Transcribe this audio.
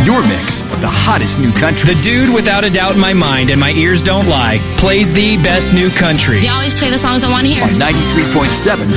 your mix of the hottest new country. The dude, without a doubt in my mind, and my ears don't lie, plays the best new country. They always play the songs I want to hear. On 93.7